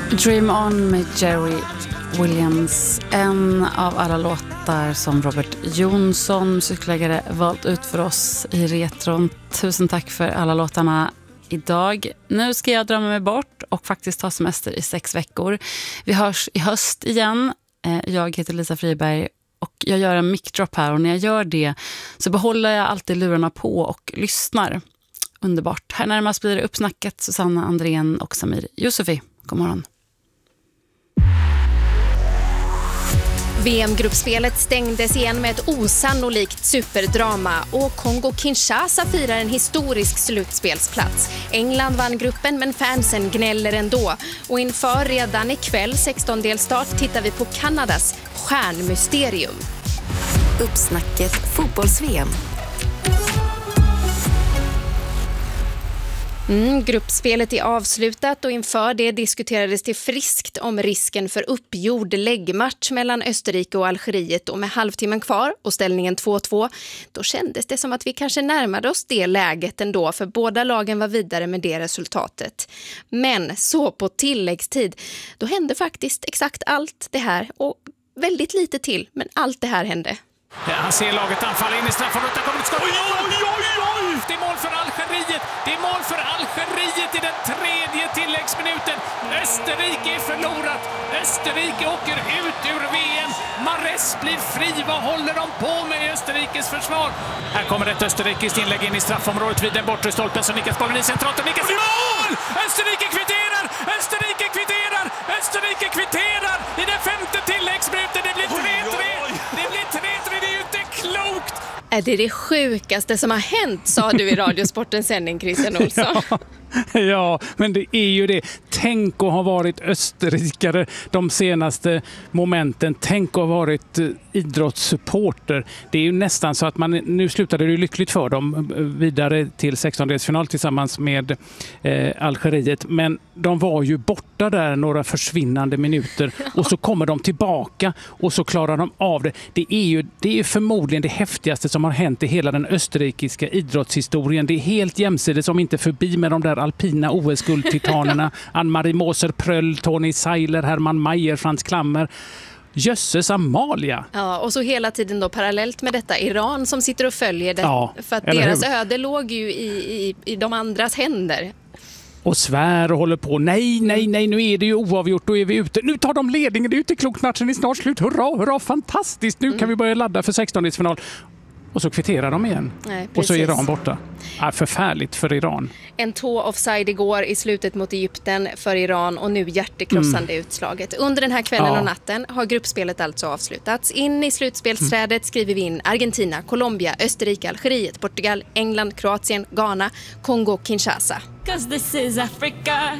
Dream On med Jerry Williams. En av alla låtar som Robert Jonsson, musikläggare, valt ut för oss i Retron. Tusen tack för alla låtarna idag. Nu ska jag drömma mig bort och faktiskt ta semester i 6 veckor. Vi hörs i höst igen. Jag heter Lisa Friberg och jag gör en mic-drop här, och när jag gör det så behåller jag alltid lurarna på och lyssnar. Underbart. Här närmast blir det uppsnacket Susanna Andrén och Samir Yusufi. God morgon. VM-gruppspelet stängdes igen med ett osannolikt superdrama och Kongo-Kinshasa firar en historisk slutspelsplats. England vann gruppen, men fansen gnäller ändå. Och inför redan ikväll 16-delstart tittar vi på Kanadas stjärnmysterium. Uppsnacket fotbolls-VM. Gruppspelet är avslutat och inför det diskuterades det friskt om risken för uppgjord läggmatch mellan Österrike och Algeriet, och med halvtimmen kvar och ställningen 2-2 då kändes det som att vi kanske närmade oss det läget ändå, för båda lagen var vidare med det resultatet. Men så på tilläggstid då hände faktiskt exakt allt det här och väldigt lite till, men allt det här hände. Ja, han ser laget anfalla in i straffområdet. Där kommer ett skott. Det är mål för Algeriet. Det är mål för Algeriet i den 3:e tilläggsminuten. Österrike är förlorat. Österrike åker ut ur VM. Mahrez blir fri. Vad håller de på med i Österrikes försvar? Här kommer ett österrikiskt inlägg in i straffområdet vid den bortre stolpen, så nickas bollen i centralt och nickas i mål! Österrike kvitterar! Österrike kvitterar! Österrike kvitterar i den 5:e tilläggsminuten. Det blir 3-3. Det blir 3-3. Det är ju inte klokt. Är det sjukaste som har hänt, sa du i Radiosportens sändning, Christian Olsson? Ja, men det är ju det. Tänk att ha varit österrikare de senaste momenten. Tänk att ha varit idrottssupporter. Det är ju nästan så att nu slutade det lyckligt för dem vidare till 16-delsfinal tillsammans med Algeriet. Men de var ju borta där några försvinnande minuter och så kommer de tillbaka och så klarar de av det. Det är ju förmodligen det häftigaste som har hänt i hela den österrikiska idrottshistorien. Det är helt jämsides, om inte förbi, med de där alpina OS-guldtitanerna Ann-Marie Moser-Pröll, Tony Seiler, Hermann Mayer, Frans Klammer. Jösses Amalia. Ja, och så hela tiden då parallellt med detta Iran som sitter och följer det, ja, för att deras öde låg ju i de andras händer. Och svär och håller på. Nej, nu är det ju oavgjort, då är vi ute. Nu tar de ledningen, det är ju inte klokt, matchen är snart slut. Hurra, fantastiskt. Nu kan vi börja ladda för 16-delsfinal. Och så kvitterar de igen. Nej, och så är Iran borta. Förfärligt för Iran. En tå offside igår i slutet mot Egypten för Iran och nu hjärtekrossande utslaget. Under den här kvällen och natten har gruppspelet alltså avslutats. In i slutspelsträdet skriver vi in Argentina, Colombia, Österrike, Algeriet, Portugal, England, Kroatien, Ghana, Kongo, Kinshasa. This is Africa.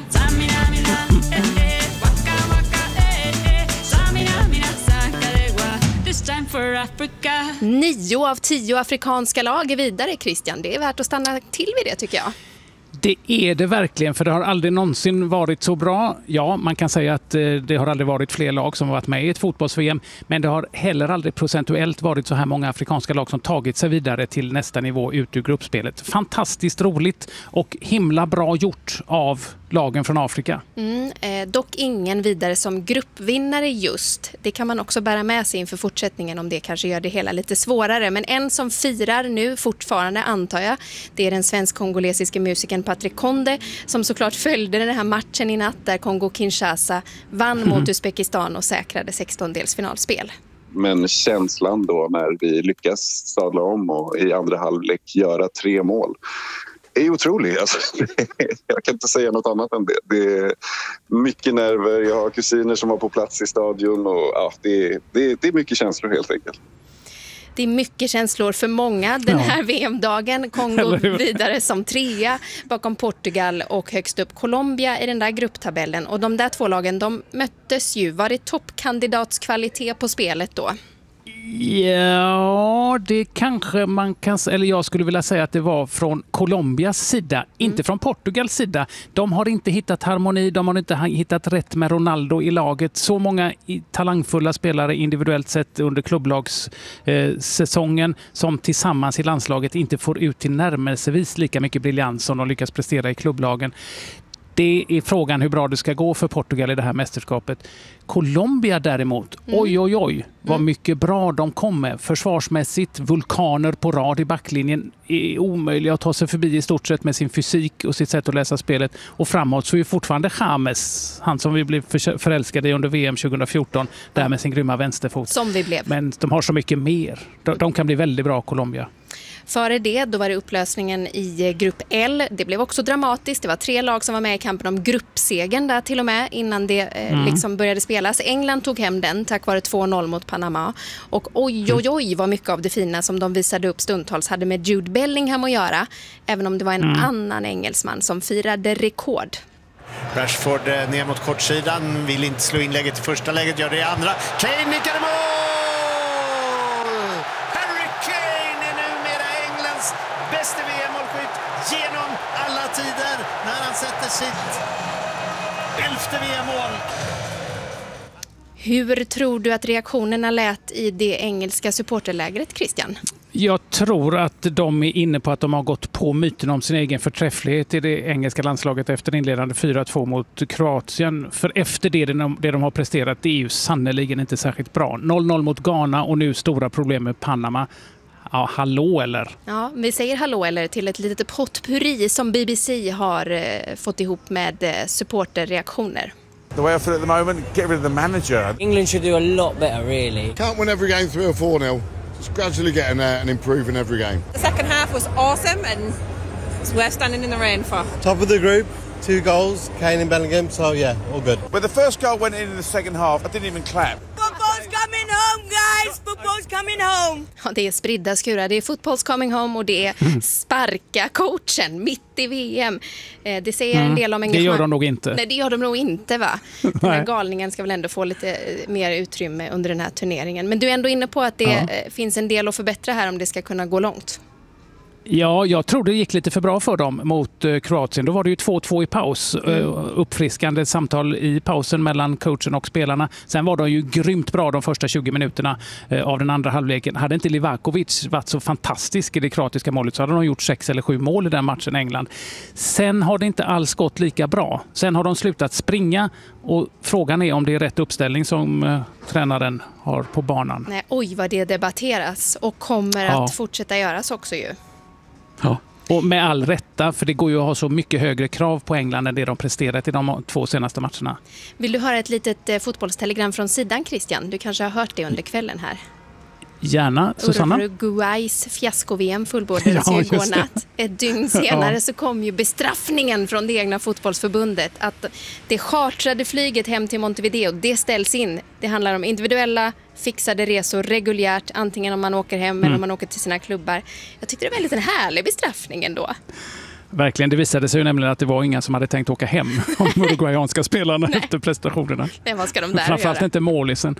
9 av 10 afrikanska lag är vidare, Christian. Det är värt att stanna till vid det, tycker jag. Det är det verkligen, för det har aldrig någonsin varit så bra. Ja, man kan säga att det har aldrig varit fler lag som har varit med i ett fotbolls-VM, men det har heller aldrig procentuellt varit så här många afrikanska lag som tagit sig vidare till nästa nivå ut ur gruppspelet. Fantastiskt roligt och himla bra gjort av lagen från Afrika. Dock ingen vidare som gruppvinnare just. Det kan man också bära med sig inför fortsättningen, om det kanske gör det hela lite svårare. Men en som firar nu fortfarande, antar jag, det är den svensk-kongolesiska musikern Patrick Konde, som såklart följde den här matchen i natt där Kongo-Kinshasa vann mot Uzbekistan och säkrade 16-delsfinalspel. Men känslan då när vi lyckas sadla om och i andra halvlek göra 3 mål är otrolig. Alltså, jag kan inte säga något annat än det. Det är mycket nerver. Jag har kusiner som var på plats i stadion och ja, det är mycket känslor helt enkelt. Det är mycket känslor för många den här VM-dagen. Kongo vidare som 3 bakom Portugal och högst upp Colombia i den där grupptabellen. Och de där 2 lagen, de möttes ju. Var det toppkandidatskvalitet på spelet då? Ja, det kanske man kan, eller jag skulle vilja säga att det var från Colombias sida, inte från Portugals sida. De har inte hittat harmoni, de har inte hittat rätt med Ronaldo i laget. Så många talangfulla spelare individuellt sett under klubblagssäsongen som tillsammans i landslaget inte får ut till närmelsevis lika mycket briljans som de lyckas prestera i klubblagen. Det är frågan hur bra det ska gå för Portugal i det här mästerskapet. Colombia däremot, oj, vad mycket bra de kom med. Försvarsmässigt, vulkaner på rad i backlinjen är omöjliga att ta sig förbi i stort sett med sin fysik och sitt sätt att läsa spelet. Och framåt så är fortfarande James, han som vi blev förälskade i under VM 2014, där med sin grymma vänsterfot. Som vi blev. Men de har så mycket mer. De kan bli väldigt bra, Colombia. Före det, då var det upplösningen i grupp L. Det blev också dramatiskt. Det var 3 lag som var med i kampen om gruppsegen där till och med innan det liksom började spelas. England tog hem den tack vare 2-0 mot Panama. Och oj vad mycket av det fina som de visade upp stundtals hade med Jude Bellingham att göra. Även om det var en annan engelsman som firade rekord. Rashford ner mot kortsidan, vill inte slå inlägget i första läget, gör det i andra. Kane nickade mål! Bästa VM-målskytt genom alla tider när han sätter sitt 11:e VM-mål. Hur tror du att reaktionerna lät i det engelska supporterlägret, Christian? Jag tror att de är inne på att de har gått på myten om sin egen förträfflighet i det engelska landslaget efter inledande 4-2 mot Kroatien. För efter det de har presterat, det är ju sannoliken inte särskilt bra. 0-0 mot Ghana och nu stora problem med Panama. Ja, hallå eller? Ja, vi säger hallå eller till ett litet potpurri som BBC har fått ihop med supporterreaktioner. The way I feel at the moment, get rid of the manager. England should do a lot better, really. Can't win every game 3 or 4-0. Just gradually getting there and improving every game. The second half was awesome and it's worth standing in the rain for. Top of the group, 2 goals, Kane and Bellingham, so yeah, all good. When the first goal went in the second half, I didn't even clap. Football's coming home, guys! Football's coming home! Ja, det är spridda skurar, det är football's coming home och det är sparka coachen mitt i VM. Det säger en del om engagemang. Det gör de nog inte. Nej, det gör de nog inte, va? Den här galningen ska väl ändå få lite mer utrymme under den här turneringen. Men du är ändå inne på att det finns en del att förbättra här om det ska kunna gå långt. Ja, jag tror det gick lite för bra för dem mot Kroatien. Då var det ju 2-2 i paus. Uppfriskande samtal i pausen mellan coachen och spelarna. Sen var de ju grymt bra de första 20 minuterna av den andra halvleken. Hade inte Livakovic varit så fantastisk i det kroatiska målet så hade de gjort 6 eller 7 mål i den matchen, England. Sen har det inte alls gått lika bra. Sen har de slutat springa och frågan är om det är rätt uppställning som tränaren har på banan. Nej, oj vad det debatteras och kommer att fortsätta göras också ju. Ja, och med all rätta, för det går ju att ha så mycket högre krav på England än det de presterat i de 2 senaste matcherna. Vill du höra ett litet fotbollstelegram från sidan, Christian? Du kanske har hört det under kvällen här. Gärna, Susanna. Uruguays fiasko-VM fullbordades igår natt. Ett dygn senare så kom ju bestraffningen från det egna fotbollsförbundet att det chartrade flyget hem till Montevideo, det ställs in. Det handlar om individuella fixade resor reguljärt, antingen om man åker hem eller om man åker till sina klubbar. Jag tyckte det var en liten härlig bestraffning ändå. Verkligen, det visade sig ju nämligen att det var ingen som hade tänkt åka hem om uruguayanska spelarna efter prestationerna. Nej, vad ska de där framförallt göra? Inte målisen.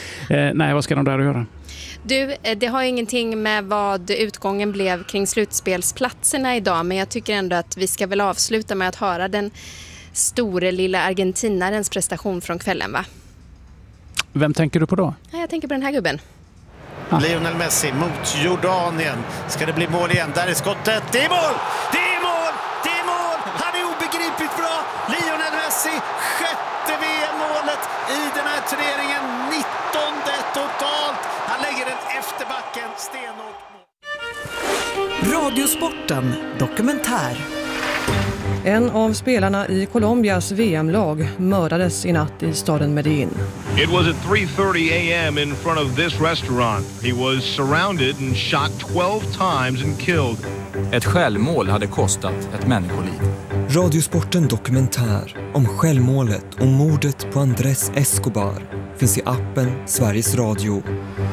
Nej, vad ska de där göra? Du, det har ju ingenting med vad utgången blev kring slutspelsplatserna idag, men jag tycker ändå att vi ska väl avsluta med att höra den store lilla argentinarens prestation från kvällen, va? Vem tänker du på då? Jag tänker på den här gubben. Lionel Messi mot Jordanien. Ska det bli mål igen? Där är skottet. Det är mål! Det är mål! Det är mål! Han är obegripligt bra! Lionel Messi, 6:e VM-målet i den här turneringen. 19:e totalt. Han lägger den efter backen. Stenhårt. Radiosporten dokumentär. En av spelarna i Colombias VM-lag mördades i natt i staden Medellin. It was at 3:30 a.m. in front of this restaurant. He was surrounded and shot 12 times and killed. Ett självmål hade kostat ett människoliv. Radiosporten dokumentär om självmålet och mordet på Andrés Escobar finns i appen Sveriges Radio.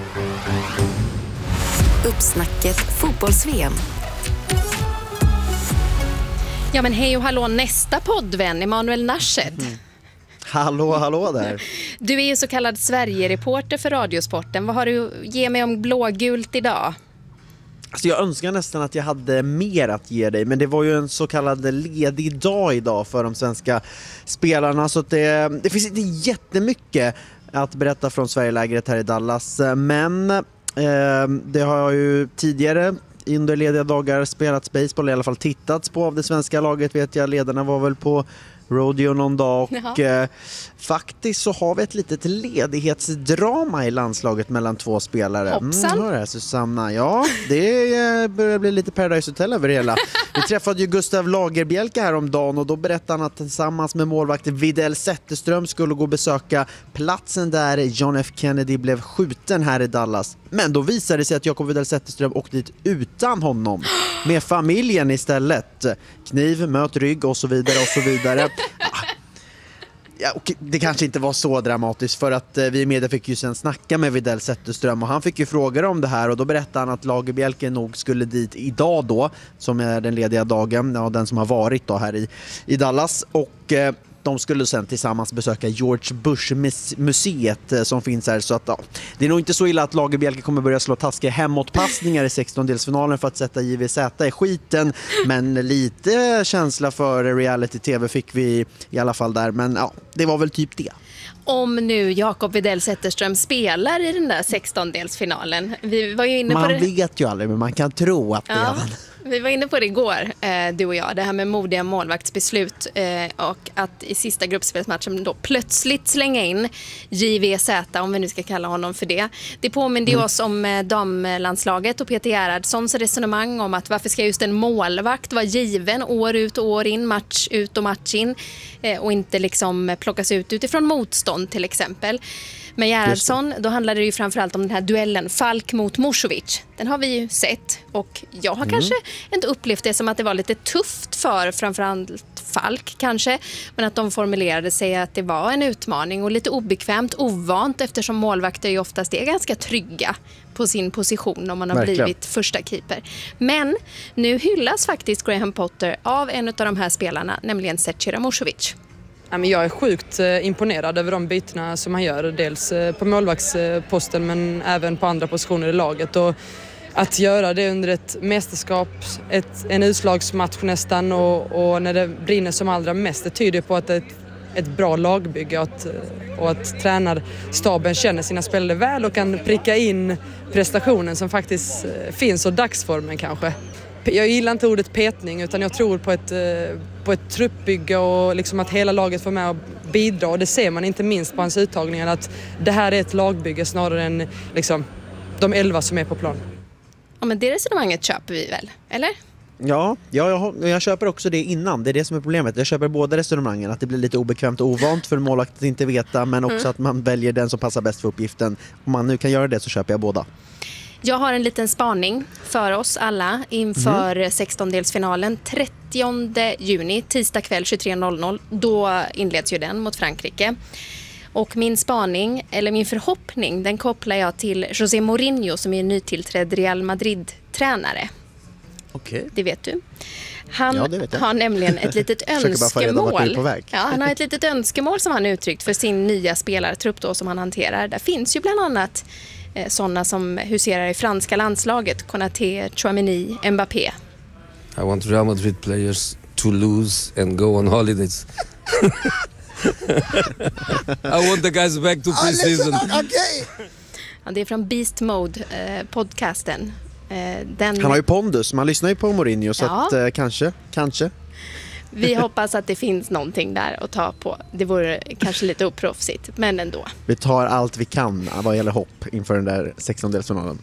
Uppsnacket fotbolls-VM. Ja, men hej och hallå, nästa poddvän, Emanuel Nashed. Hallå där. Du är ju så kallad Sverige-reporter för Radiosporten. Vad har du att ge mig om blågult idag? Alltså jag önskar nästan att jag hade mer att ge dig, men det var ju en så kallad ledig dag idag för de svenska spelarna, så att det finns inte jättemycket att berätta från Sverigelägret här i Dallas, men det har ju tidigare under lediga dagar spelats baseball, i alla fall tittats på av det svenska laget, vet jag. Ledarna var väl på rodeo någon dag och faktiskt så har vi ett litet ledighetsdrama i landslaget mellan två spelare. Hoppsan! Hör det, Susanna. Ja, det börjar bli lite Paradise Hotel över det hela. Vi träffade ju Gustav Lagerbielke här om dagen och då berättade han att tillsammans med målvakten Widell Zetterström skulle gå och besöka platsen där John F. Kennedy blev skjuten här i Dallas. Men då visade det sig att Jakob Widell Zetterström åkte dit utan honom, med familjen istället. Kniv, möt rygg och så vidare och så vidare. Ja, och det kanske inte var så dramatiskt för att vi i media fick ju sen snacka med Widell Zetterström och han fick ju frågor om det här och då berättade han att Lagerbielke nog skulle dit idag då, som är den lediga dagen, den som har varit då här i Dallas, och de skulle sen tillsammans besöka George Bush-museet som finns här, så att det är nog inte så illa att Lagerbielke kommer börja slå taskiga hemåtpassningar i 16-delsfinalen för att sätta JVZ i skiten, men lite känsla för reality-tv fick vi i alla fall där, men det var väl typ det. Om nu Jakob Widell Zetterström spelar i den där 16-delsfinalen. Vi var ju inne på man vet ju aldrig, men man kan tro att det är den. Vi var inne på det igår, du och jag, det här med modiga målvaktsbeslut och att i sista gruppspelsmatchen då plötsligt slänga in JVZ, om vi nu ska kalla honom för det. Det påminner oss om damlandslaget och Peter Gerhardssons resonemang om att varför ska just en målvakt vara given år ut och år in, match ut och match in och inte liksom plockas ut utifrån motstånd till exempel. Med Gerhardsson, då handlade det ju framförallt om den här duellen Falk mot Musovic. Den har vi ju sett och jag har kanske inte upplevt det som att det var lite tufft för framförallt Falk kanske. Men att de formulerade sig att det var en utmaning och lite obekvämt, ovant eftersom målvakter ju oftast är ganska trygga på sin position om man har blivit första keeper. Men nu hyllas faktiskt Graham Potter av en av de här spelarna, nämligen Zecira Musovic. Jag är sjukt imponerad över de bytena som han gör, dels på målvaktsposten men även på andra positioner i laget. Och att göra det under ett mästerskap, en utslagsmatch nästan och när det brinner som allra mest, det tyder på att det är ett bra lagbygge och att tränarstaben känner sina spelare väl och kan pricka in prestationen som faktiskt finns och dagsformen kanske. Jag gillar inte ordet petning utan jag tror på ett truppbygge och liksom att hela laget får med och bidra. Och det ser man inte minst på hans uttagningar att det här är ett lagbygge snarare än liksom, de 11 som är på plan. Ja, men det resonemanget köper vi väl, eller? Ja, jag köper också det innan. Det är det som är problemet. Jag köper båda resonemangen. Att det blir lite obekvämt och ovant för målvakt att inte veta, men också att man väljer den som passar bäst för uppgiften. Om man nu kan göra det så köper jag båda. Jag har en liten spaning för oss alla inför 16-delsfinalen 30 juni, tisdag kväll 23.00. Då inleds ju den mot Frankrike. Och min spaning, eller min förhoppning, den kopplar jag till José Mourinho som är nytillträdd Real Madrid-tränare. Okej. Det vet du. Han har nämligen ett litet önskemål. Han har ett litet önskemål som han uttryckt för sin nya spelartrupp då, som han hanterar. Där finns ju bland annat sådana som huserar i franska landslaget, Konaté, Tchouaméni, Mbappé. I want Real Madrid players to lose and go on holidays. I want the guys back to pre-season. Ja, det är från Beast Mode podcasten. Han har ju pondus, man lyssnar ju på Mourinho så att kanske. Vi hoppas att det finns någonting där att ta på. Det vore kanske lite oproffsigt, men ändå. Vi tar allt vi kan vad gäller hopp inför den där 16-delsfinalen.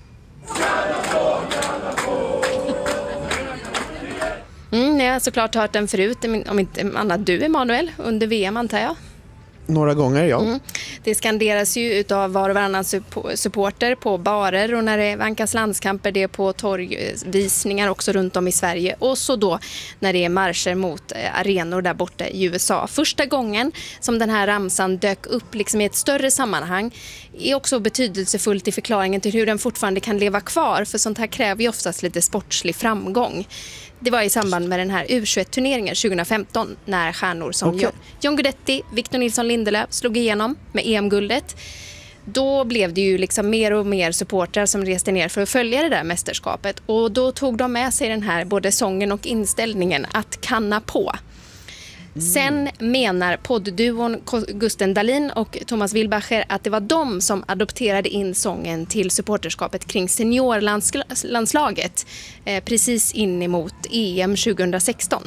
Jag har såklart hört den förut, om inte annat du Emanuel, under VM antar jag. Några gånger, ja. Det skanderas ju utav var och varannan supporter på barer och när det vankas landskamper, det är på torgvisningar också runt om i Sverige. Och så då när det är marscher mot arenor där borta i USA. Första gången som den här ramsan dök upp liksom i ett större sammanhang är också betydelsefullt i förklaringen till hur den fortfarande kan leva kvar. För sånt här kräver ju oftast lite sportslig framgång. Det var i samband med den här U21-turneringen 2015 när stjärnor som John Guidetti, Victor Nilsson Lindelöf slog igenom med EM-guldet. Då blev det ju liksom mer och mer supportrar som reste ner för att följa det där mästerskapet. Och då tog de med sig den här både sången och inställningen att kanna på. Sen menar poddduon Gusten Dahlin och Thomas Wilbacher att det var de som adopterade in sången till supporterskapet kring seniorlandslaget precis in emot EM 2016.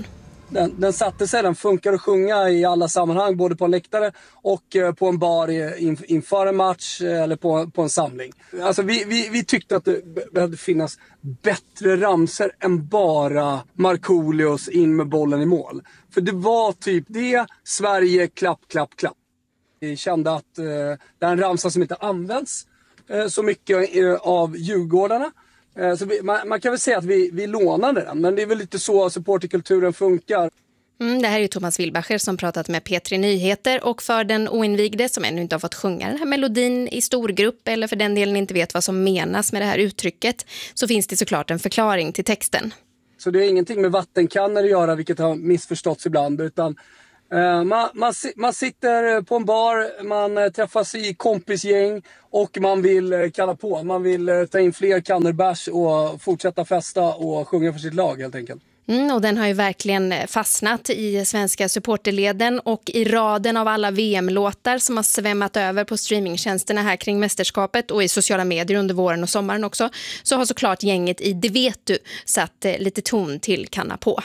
Den satte sig, den funkar att sjunga i alla sammanhang, både på en läktare och på en bar inför en match eller på en samling. Alltså vi tyckte att det behövde finnas bättre ramser än bara Markoolios in med bollen i mål. För det var typ det, Sverige, klapp, klapp, klapp. Vi kände att det är en ramsa som inte används så mycket av djurgårdarna. Så man kan väl säga att vi lånade den, men det är väl lite så supporterkulturen funkar. Det här är Thomas Wilbacher som pratat med P3 Nyheter, och för den oinvigde som ännu inte har fått sjunga den här melodin i storgrupp eller för den delen inte vet vad som menas med det här uttrycket, så finns det såklart en förklaring till texten. Så det är ingenting med vattenkannor att göra, vilket har missförståtts ibland, utan man sitter på en bar, man träffas i kompisgäng och man vill kalla på. Man vill ta in fler kannor bärs och fortsätta festa och sjunga för sitt lag helt enkelt. Och den har ju verkligen fastnat i svenska supporterleden, och i raden av alla VM-låtar som har svämmat över på streamingtjänsterna här kring mästerskapet och i sociala medier under våren och sommaren också, så har såklart gänget i Det vet du satt lite ton till kanna på.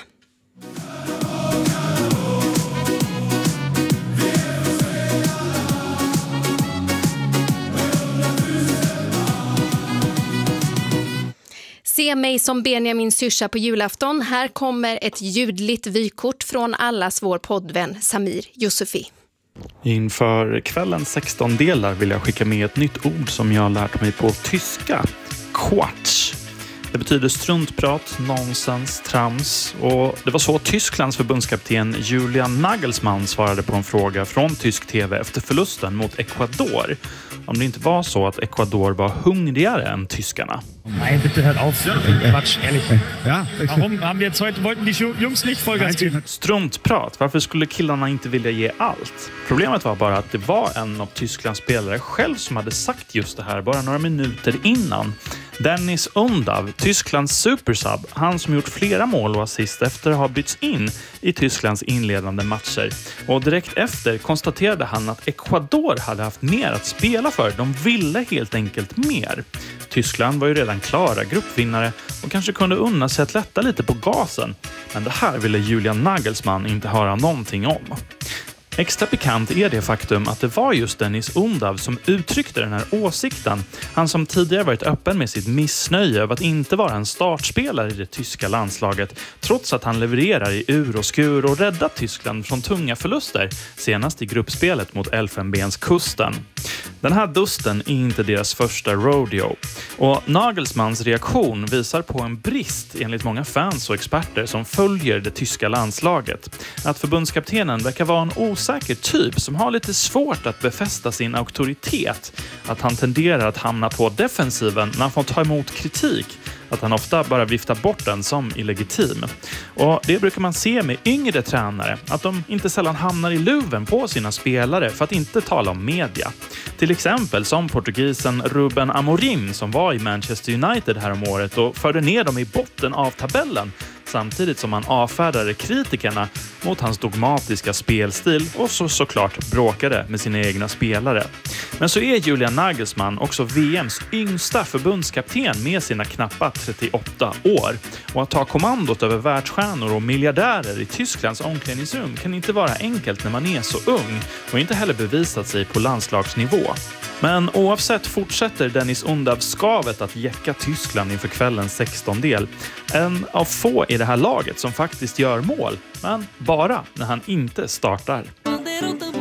Se mig som Benjamin syrsa på julafton. Här kommer ett ljudligt vykort från allas vår poddvän Samir Yusufi. Inför kvällens 16 delar vill jag skicka med ett nytt ord som jag har lärt mig på tyska. Quatsch. Det betyder struntprat, nonsens, trams, och det var så Tysklands förbundskapten Julian Nagelsmann svarade på en fråga från tysk tv efter förlusten mot Ecuador. Om det inte var så att Ecuador var hungrigare än tyskarna. Nej, bitte hört auf. Quatsch, ehrlich. Ja, warum haben wir jetzt heute, wollten die Jungs nicht Vollgas geben? Struntprat, varför skulle killarna inte vilja ge allt? Problemet var bara att det var en av Tysklands spelare själv som hade sagt just det här bara några minuter innan. Dennis Undav, Tysklands supersub, han som gjort flera mål och assist efter att ha bytts in i Tysklands inledande matcher. Och direkt efter konstaterade han att Ecuador hade haft mer att spela för. De ville helt enkelt mer. Tyskland var ju redan klara gruppvinnare och kanske kunde unna sig att lätta lite på gasen. Men det här ville Julian Nagelsmann inte höra någonting om. Extra pikant är det faktum att det var just Dennis Undav som uttryckte den här åsikten. Han som tidigare varit öppen med sitt missnöje över att inte vara en startspelare i det tyska landslaget, trots att han levererar i ur och skur och räddat Tyskland från tunga förluster, senast i gruppspelet mot Elfenbenskusten. Den här dusten är inte deras första rodeo. Och Nagelsmans reaktion visar på en brist enligt många fans och experter som följer det tyska landslaget. Att förbundskaptenen verkar vara en osäker typ som har lite svårt att befästa sin auktoritet. Att han tenderar att hamna på defensiven när han får ta emot kritik. Att han ofta bara viftar bort den som illegitim. Och det brukar man se med yngre tränare. Att de inte sällan hamnar i luven på sina spelare för att inte tala om media. Till exempel som portugisen Ruben Amorim som var i Manchester United här om året och förde ner dem i botten av tabellen. Samtidigt som han avfärdade kritikerna mot hans dogmatiska spelstil och såklart bråkade med sina egna spelare. Men så är Julian Nagelsmann också VMs yngsta förbundskapten med sina knappa 38 år. Och att ta kommandot över världsstjärnor och miljardärer i Tysklands omklädningsrum kan inte vara enkelt när man är så ung och inte heller bevisat sig på landslagsnivå. Men oavsett fortsätter Dennis Undav skavet att jäcka Tyskland inför kvällens 16-del. En av få i det här laget som faktiskt gör mål, men bara när han inte startar.